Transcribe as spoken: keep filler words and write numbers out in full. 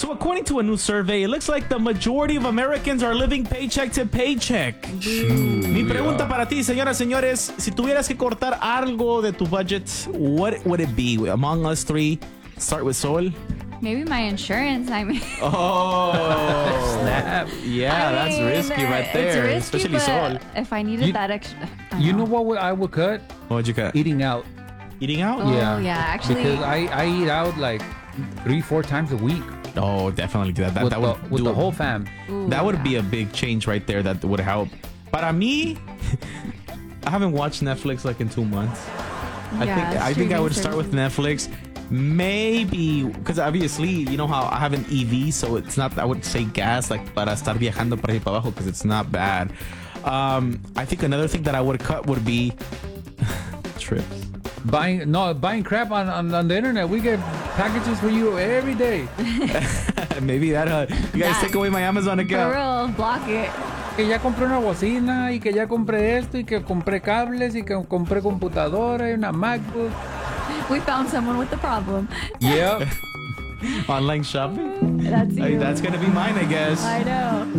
So according to a new survey, it looks like the majority of Americans are living paycheck to paycheck. Mi pregunta para ti, señoras, señores, si tuvieras que cortar algo de tu budget, what would it be? Among us three, start with Sol. Maybe my insurance. I mean, Oh, Snap. yeah, I that's mean, risky right it's there, risky, especially Sol. but if I needed You- that extra, I You know what would- I would cut? What'd you cut? Eating out. Eating out? Oh, yeah. yeah, actually- Because I, I eat out like three, four times a week Oh, definitely do that. That, with, that the, would with do the a- whole fam. Ooh, That would yeah. be a big change right there that would help. Para me, I haven't watched Netflix like in two months. I Yeah, think I think I streaming would start with Netflix. Maybe because obviously you know how I have an E V, so it's not. I would say gas like para estar viajando para arriba y para abajo because it's not bad. Um, I think another thing that I would cut would be trips. Buying no buying crap on, on, on the internet. We get packages for you every day. Maybe that. Uh, you guys That- take away my Amazon For account. real, block it. Que ya compré una bocina y que ya compré esto y que compré cables y que compré computadora y una MacBook. We found someone with the problem. Yep. Online shopping. That's you. Hey, that's gonna be mine, I guess. I know.